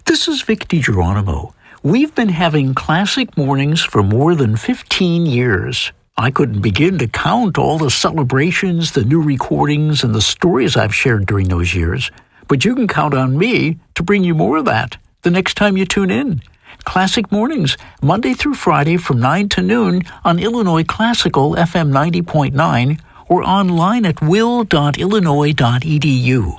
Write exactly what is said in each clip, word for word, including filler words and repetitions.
This is Vic DiGeronimo. We've been having classic mornings for more than fifteen years. I couldn't begin to count all the celebrations, the new recordings, and the stories I've shared during those years. But you can count on me to bring you more of that the next time you tune in. Classic Mornings, Monday through Friday from nine to noon on Illinois Classical F M ninety point nine or online at will dot illinois dot e d u.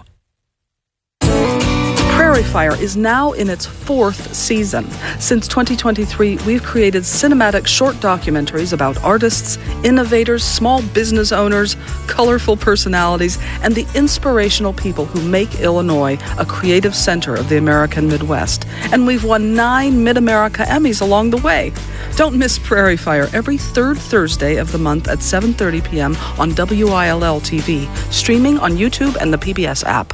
Prairie Fire is now in its fourth season. Since twenty twenty-three, we've created cinematic short documentaries about artists, innovators, small business owners, colorful personalities, and the inspirational people who make Illinois a creative center of the American Midwest. And we've won nine Mid-America Emmys along the way. Don't miss Prairie Fire every third Thursday of the month at seven thirty p.m. on W I L L T V, streaming on YouTube and the P B S app.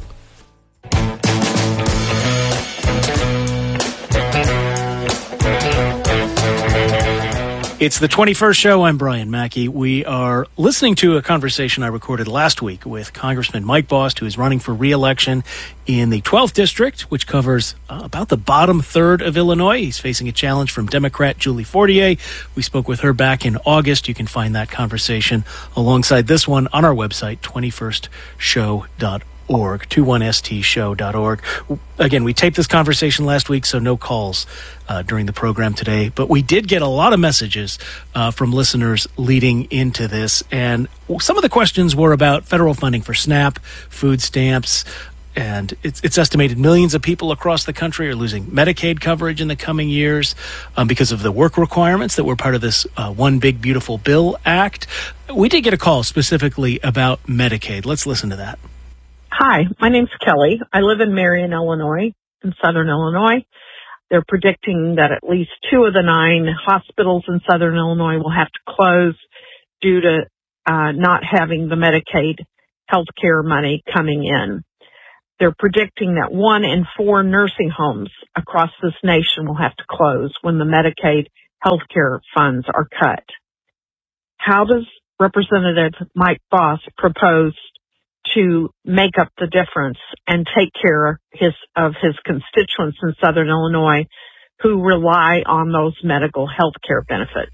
It's the twenty-first show. I'm Brian Mackey. We are listening to a conversation I recorded last week with Congressman Mike Bost, who is running for re-election in the twelfth District, which covers uh, about the bottom third of Illinois. He's facing a challenge from Democrat Julie Fortier. We spoke with her back in August. You can find that conversation alongside this one on our website, twenty-first show dot org, twenty-one s t show dot org. Again, we taped this conversation last week, so no calls uh, during the program today. But we did get a lot of messages uh, from listeners leading into this. And some of the questions were about federal funding for SNAP, food stamps, and it's, it's estimated millions of people across the country are losing Medicaid coverage in the coming years um, because of the work requirements that were part of this uh, One Big Beautiful Bill Act. We did get a call specifically about Medicaid. Let's listen to that. Hi, my name's Kelly. I live in Marion, Illinois, in southern Illinois. They're predicting that at least two of the nine hospitals in southern Illinois will have to close due to uh, not having the Medicaid health care money coming in. They're predicting that one in four nursing homes across this nation will have to close when the Medicaid health care funds are cut. How does Representative Mike Bost propose to make up the difference and take care his, of his constituents in southern Illinois who rely on those medical health care benefits?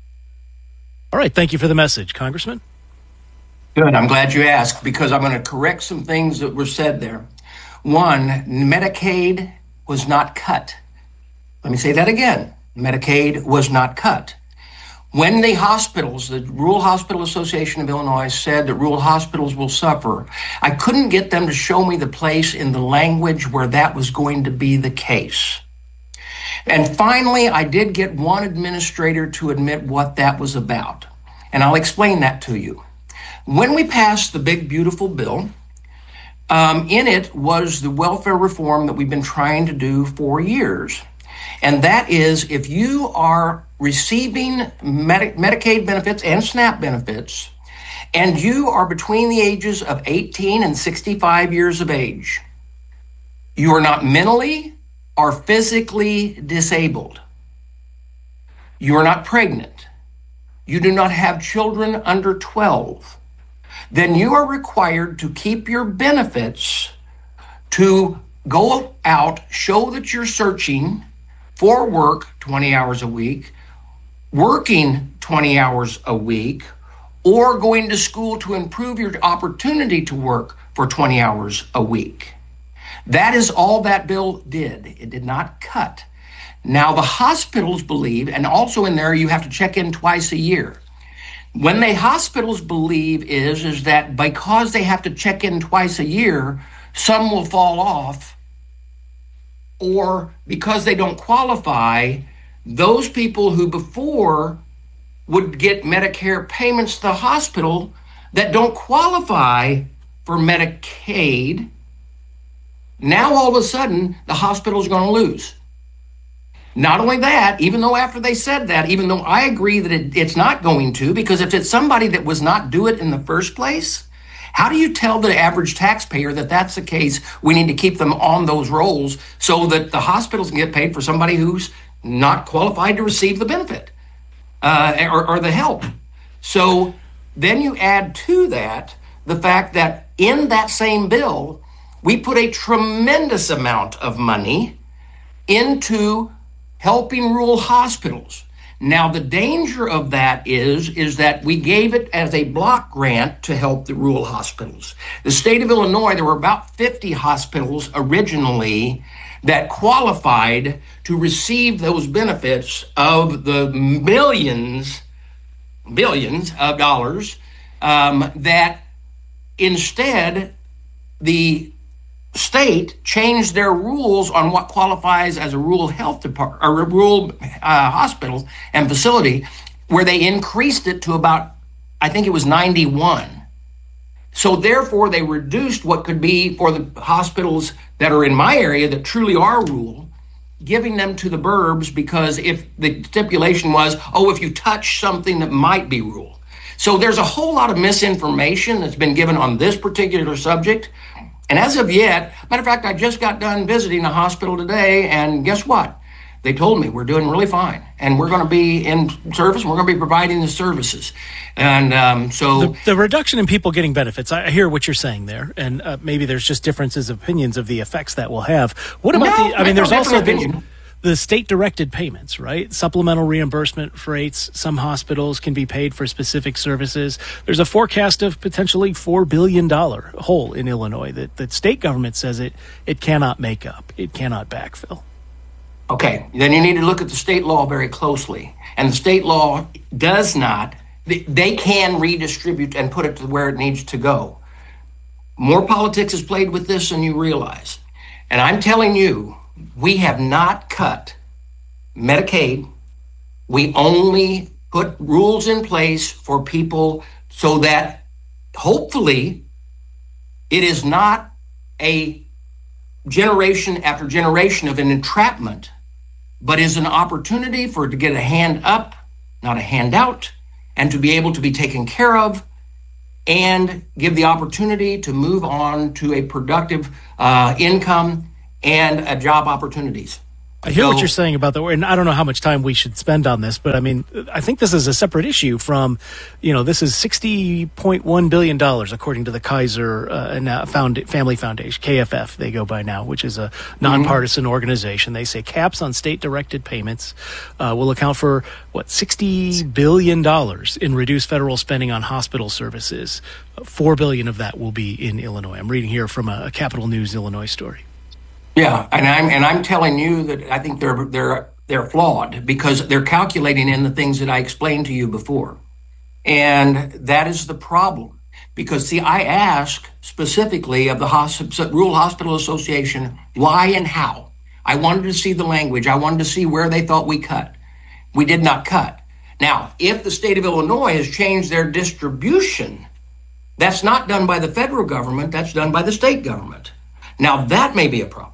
All right. Thank you for the message, Congressman. Good. I'm glad you asked, because I'm going to correct some things that were said there. One, Medicaid was not cut. Let me say that again. Medicaid was not cut. When the hospitals, the Rural Hospital Association of Illinois said that rural hospitals will suffer, I couldn't get them to show me the place in the language where that was going to be the case. And finally, I did get one administrator to admit what that was about. And I'll explain that to you. When we passed the Big Beautiful Bill, um, in it was the welfare reform that we've been trying to do for years. And that is, if you are receiving Medi- Medicaid benefits and SNAP benefits, and you are between the ages of eighteen and sixty-five years of age, you are not mentally or physically disabled. You are not pregnant. You do not have children under twelve. Then you are required to keep your benefits, to go out, show that you're searching for work twenty hours a week, working twenty hours a week, or going to school to improve your opportunity to work for twenty hours a week. That is all that bill did. It did not cut. Now, the hospitals believe, and also in there you have to check in twice a year. When the hospitals believe is, is that because they have to check in twice a year, some will fall off, or because they don't qualify, those people who before would get Medicare payments to the hospital that don't qualify for Medicaid, now all of a sudden the hospital is going to lose. Not only that, even though after they said that, even though I agree that it, it's not going to, because if it's somebody that was not do it in the first place, how do you tell the average taxpayer that that's the case? We need to keep them on those rolls so that the hospitals can get paid for somebody who's not qualified to receive the benefit uh, or, or the help. So then you add to that the fact that in that same bill, we put a tremendous amount of money into helping rural hospitals. Now, the danger of that is, is that we gave it as a block grant to help the rural hospitals. The state of Illinois, there were about fifty hospitals originally that qualified to receive those benefits of the millions, billions of dollars um, that instead the state changed their rules on what qualifies as a rural health department or a rural uh, hospital and facility, where they increased it to about, I think it was ninety-one. So therefore, they reduced what could be for the hospitals that are in my area that truly are rural, giving them to the burbs, because if the stipulation was, oh, if you touch something that might be rural. So there's a whole lot of misinformation that's been given on this particular subject. And as of yet, matter of fact, I just got done visiting a hospital today, and guess what? They told me we're doing really fine, and we're going to be in service, and we're going to be providing the services. And um, so... The, the reduction in people getting benefits, I hear what you're saying there, and uh, maybe there's just differences of opinions of the effects that will have. What about no, the... I mean, there's also opinion. the, the state-directed payments, right? Supplemental reimbursement for rates. Some hospitals can be paid for specific services. There's a forecast of potentially four billion dollars hole in Illinois that, that state government says it, it cannot make up. It cannot backfill. Okay, then you need to look at the state law very closely. And the state law does not, they can redistribute and put it to where it needs to go. More politics is played with this than you realize. And I'm telling you, we have not cut Medicaid. We only put rules in place for people so that hopefully it is not a generation after generation of an entrapment, but is an opportunity for it to get a hand up, not a handout, and to be able to be taken care of and give the opportunity to move on to a productive uh, income and uh, job opportunities. I hear so, what you're saying about the, and I don't know how much time we should spend on this, but I mean, I think this is a separate issue from, you know, this is sixty point one billion dollars according to the Kaiser uh, Found, Family Foundation, K F F they go by now, which is a nonpartisan mm-hmm. organization. They say caps on state-directed payments uh, will account for, what, sixty billion dollars in reduced federal spending on hospital services. four billion dollars of that will be in Illinois. I'm reading here from a, a Capital News Illinois story. Yeah, and I'm and I'm telling you that I think they're they're they're flawed because they're calculating in the things that I explained to you before, and that is the problem. Because see, I asked specifically of the Hosp- Rural Hospital Association why and how. I wanted to see the language. I wanted to see where they thought we cut. We did not cut. Now, if the state of Illinois has changed their distribution, that's not done by the federal government. That's done by the state government. Now, that may be a problem.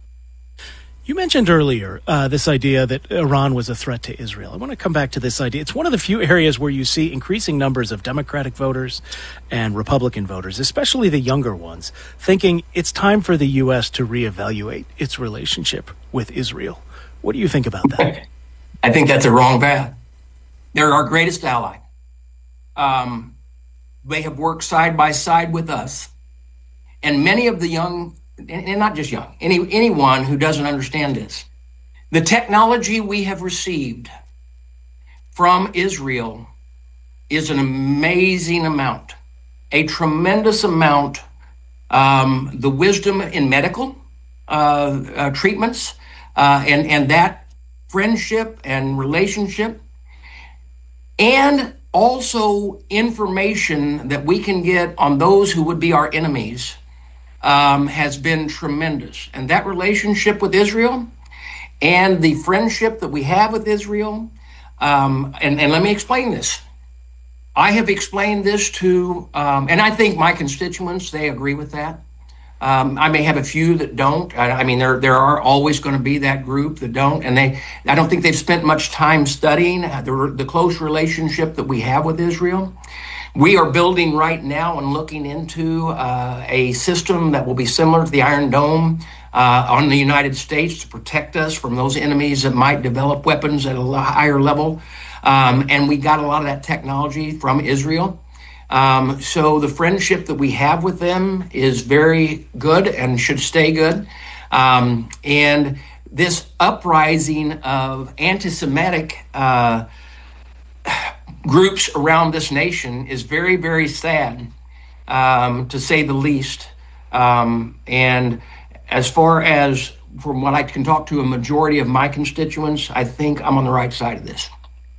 You mentioned earlier uh, this idea that Iran was a threat to Israel. I want to come back to this idea. It's one of the few areas where you see increasing numbers of Democratic voters and Republican voters, especially the younger ones, thinking it's time for the U S to reevaluate its relationship with Israel. What do you think about that? I think that's a wrong path. They're our greatest ally. Um, they have worked side by side with us. And many of the young, and not just young, any anyone who doesn't understand this, the technology we have received from Israel is an amazing amount, a tremendous amount. Um, the wisdom in medical uh, uh, treatments uh, and, and that friendship and relationship, and also information that we can get on those who would be our enemies um, has been tremendous. And that relationship with Israel and the friendship that we have with Israel, um, and, and let me explain this. I have explained this to, um, and I think my constituents, they agree with that. Um, I may have a few that don't. I, I mean, there there are always going to be that group that don't, and they. I don't think they've spent much time studying the, the close relationship that we have with Israel. We are building right now and looking into uh, a system that will be similar to the Iron Dome uh, on the United States to protect us from those enemies that might develop weapons at a higher level. Um, and we got a lot of that technology from Israel. Um, so the friendship that we have with them is very good and should stay good. Um, and this uprising of anti-Semitic uh, groups around this nation is very, very sad, um, to say the least. Um, and as far as from what I can talk to a majority of my constituents, I think I'm on the right side of this.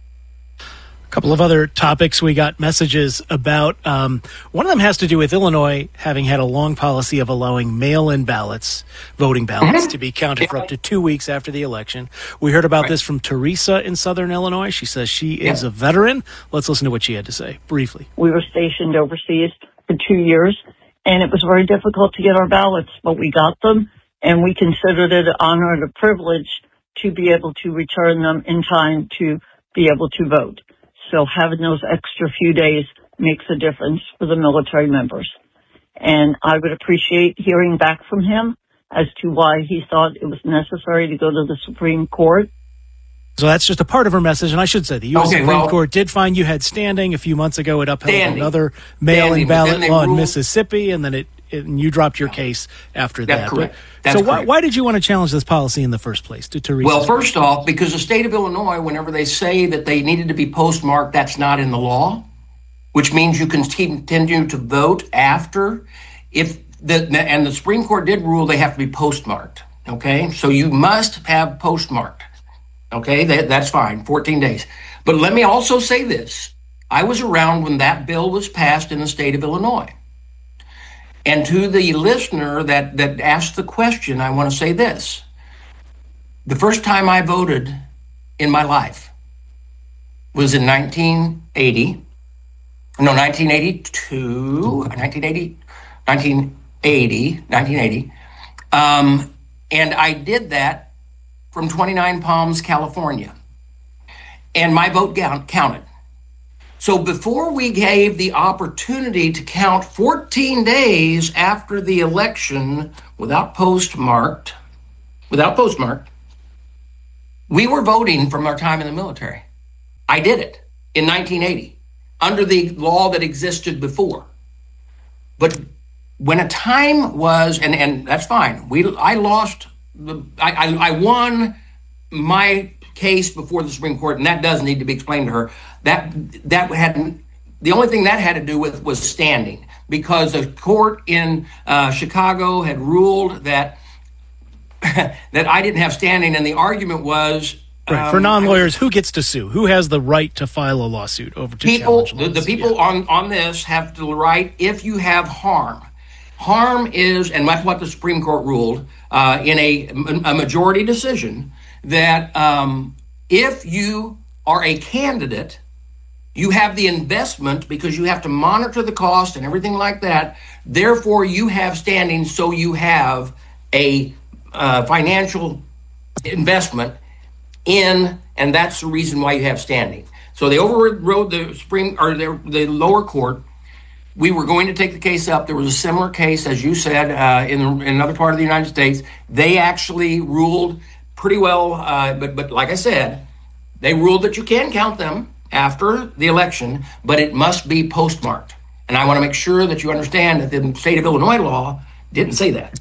A couple of other topics we got messages about. Um, one of them has to do with Illinois having had a long policy of allowing mail-in ballots, voting ballots, mm-hmm. to be counted for up to two weeks after the election. We heard about right. this from Teresa in Southern Illinois. She says she is yeah. a veteran. Let's listen to what she had to say briefly. We were stationed overseas for two years, and it was very difficult to get our ballots, but we got them, and we considered it an honor and a privilege to be able to return them in time to be able to vote. So having those extra few days makes a difference for the military members. And I would appreciate hearing back from him as to why he thought it was necessary to go to the Supreme Court. So that's just a part of her message. And I should say, the U S okay, Supreme well, Court did find you had standing. A few months ago, it upheld standing. another mail-in ballot law ruled, in Mississippi, and then it, it and you dropped your case after that's that. Correct. But, that's so why, correct. why did you want to challenge this policy in the first place, to Teresa? Well, first off, because the state of Illinois, whenever they say that they needed to be postmarked, that's not in the law, which means you can continue to vote after. If the and the Supreme Court did rule they have to be postmarked. Okay, so you must have postmarked. Okay, that, that's fine, fourteen days. But let me also say this. I was around when that bill was passed in the state of Illinois. And to the listener that, that asked the question, I want to say this. The first time I voted in my life was in nineteen eighty. No, nineteen eighty-two, nineteen eighty, nineteen eighty, nineteen eighty. Um, and I did that from twenty-nine Palms, California. And my vote counted. So before we gave the opportunity to count fourteen days after the election without postmarked, without postmarked, we were voting from our time in the military. I did it in nineteen eighty under the law that existed before. But when a time was, and, and that's fine, we I lost, the, I, I, I won my case before the Supreme Court, and that does need to be explained to her. That that had the only thing that had to do with was standing, because the court in uh, Chicago had ruled that that I didn't have standing, and the argument was right. um, for non-lawyers, who gets to sue? Who has the right to file a lawsuit over to people? challenge The, the people yeah. on on this have the right if you have harm. Harm is, and that's what the Supreme Court ruled uh, in a, a majority decision, that um, if you are a candidate, you have the investment because you have to monitor the cost and everything like that. Therefore, you have standing, so you have a uh, financial investment in, and that's the reason why you have standing. So they overrode the Supreme or the, the lower court. We were going to take the case up. There was a similar case, as you said, uh, in, the, in another part of the United States. They actually ruled pretty well, uh, but but like I said, they ruled that you can count them after the election, but it must be postmarked. And I want to make sure that you understand that the state of Illinois law didn't say that.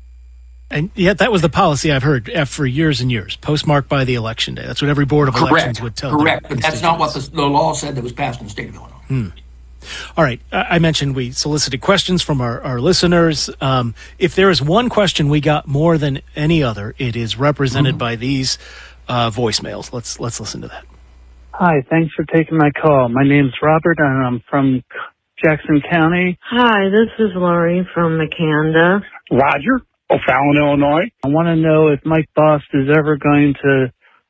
And yet that was the policy I've heard for years and years, postmarked by the election day. That's what every board of Correct. elections would tell. Correct, but that's not what the, the law said that was passed in the state of Illinois. Hmm. All right. I mentioned we solicited questions from our, our listeners. Um, if there is one question we got more than any other, it is represented mm-hmm. by these uh, voicemails. Let's let's listen to that. Hi, thanks for taking my call. My name's Robert, and I'm from Jackson County. Hi, this is Lori from Makanda. Roger, O'Fallon, Illinois. I want to know if Mike Bost is ever going to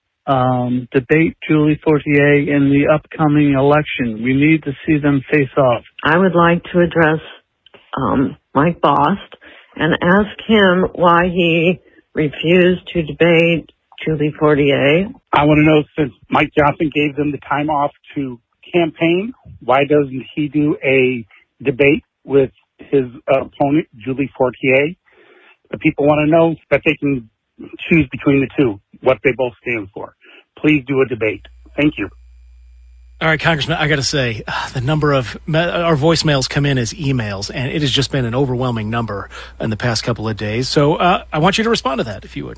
Um, debate Julie Fortier in the upcoming election. We need to see them face off. I would like to address um, Mike Bost and ask him why he refused to debate Julie Fortier. I want to know, since Mike Johnson gave them the time off to campaign, why doesn't he do a debate with his uh, opponent, Julie Fortier? The people want to know that they can choose between the two, what they both stand for. Please do a debate. Thank you. All right, Congressman, I got to say, uh, the number of me- our voicemails come in as emails, and it has just been an overwhelming number in the past couple of days. So uh, I want you to respond to that, if you would.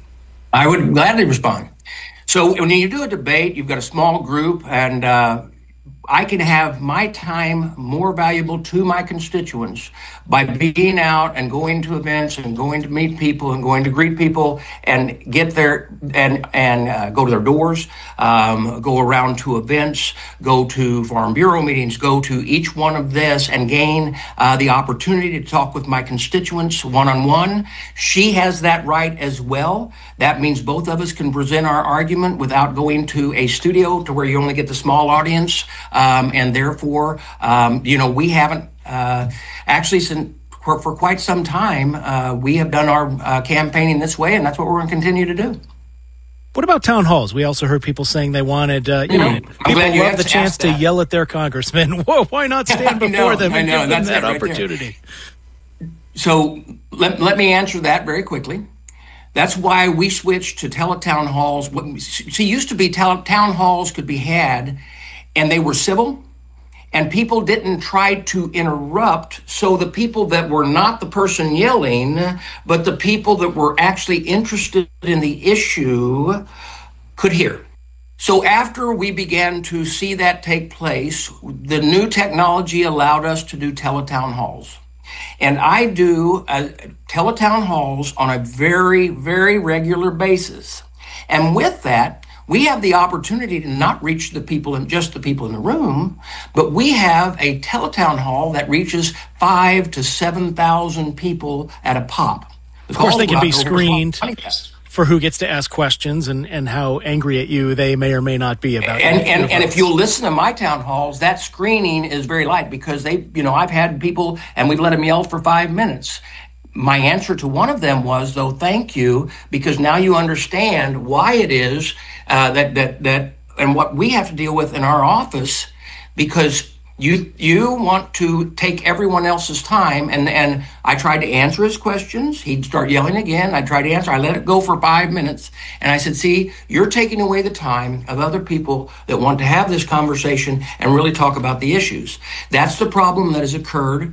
I would gladly respond. So when you do a debate, you've got a small group, and uh, I can have my time more valuable to my constituents by being out and going to events and going to meet people and going to greet people and get there and and uh, go to their doors, um, go around to events, go to Farm Bureau meetings, go to each one of this and gain uh, the opportunity to talk with my constituents one-on-one. She has that right as well. That means both of us can present our argument without going to a studio to where you only get the small audience. Um, and therefore, um, you know, we haven't uh, actually since for, for quite some time, uh, we have done our uh, campaigning this way, and that's what we're going to continue to do. What about town halls? We also heard people saying they wanted, uh, you know, mm-hmm. people love the chance to yell at their congressman. Whoa, why not stand before know, them and give them that's that right opportunity? There. So let, let me answer that very quickly. That's why we switched to teletown halls. See, used to be tele- town halls could be had, and they were civil, and people didn't try to interrupt, so the people that were not the person yelling, but the people that were actually interested in the issue could hear. So after we began to see that take place, the new technology allowed us to do teletown halls. And I do uh, teletown halls on a very, very regular basis. And with that, we have the opportunity to not reach the people and just the people in the room, but we have a teletown hall that reaches five to seven thousand people at a pop. Of course, they can be screened for who gets to ask questions and, and how angry at you they may or may not be about. And and, and if you'll listen to my town halls, that screening is very light because they, you know, I've had people and we've let them yell for five minutes. My answer to one of them was, though, thank you, because now you understand why it is uh, that that that and what we have to deal with in our office, because you you want to take everyone else's time. And, and I tried to answer his questions. He'd start yelling again. I tried to answer. I let it go for five minutes. And I said, see, you're taking away the time of other people that want to have this conversation and really talk about the issues. That's the problem that has occurred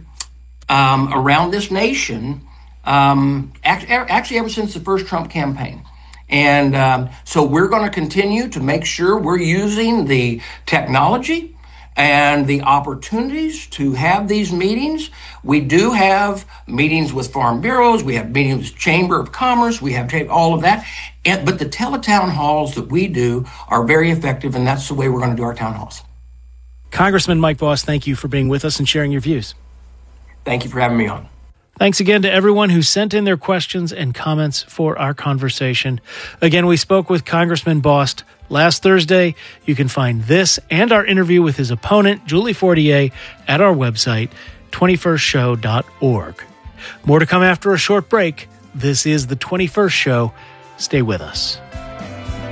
um, around this nation. Um, actually, ever since the first Trump campaign. And um, so we're going to continue to make sure we're using the technology and the opportunities to have these meetings. We do have meetings with farm bureaus. We have meetings with Chamber of Commerce. We have all of that. And, but the teletown halls that we do are very effective, and that's the way we're going to do our town halls. Congressman Mike Bost, thank you for being with us and sharing your views. Thank you for having me on. Thanks again to everyone who sent in their questions and comments for our conversation. Again, we spoke with Congressman Bost last Thursday. You can find this and our interview with his opponent, Julie Fortier, at our website, twenty-first show dot org. More to come after a short break. This is The twenty-first Show. Stay with us.